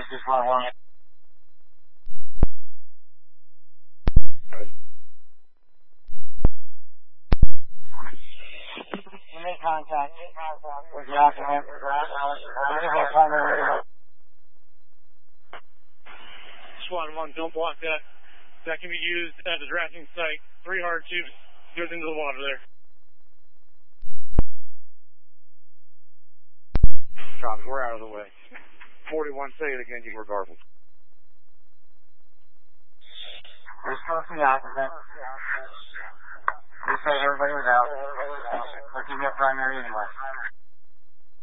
just want one. You make contact with the occupant. Squad 1, don't block that. That can be used as a drafting site. 3 hard tubes goes into the water there. Copy, we're out of the way. 41, say it again, you were garbled. We're supposed to be occupant. They say everybody was out. We're keeping up primary anyway.